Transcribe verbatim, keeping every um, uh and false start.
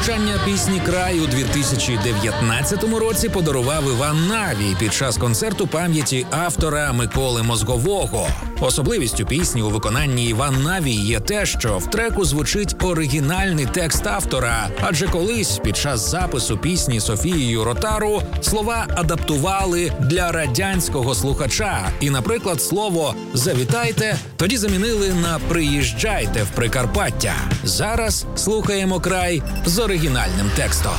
звучання пісні «Край» у дві тисячі дев'ятнадцятому році подарував Іван Навій під час концерту пам'яті автора Миколи Мозгового. Особливістю пісні у виконанні Іван Навій є те, що в треку звучить оригінальний текст автора, адже колись під час запису пісні Софією Ротару слова адаптували для радянського слухача. І, наприклад, слово «завітайте» тоді замінили на «приїжджайте в Прикарпаття». Зараз слухаємо «Край» з оригінальним текстом.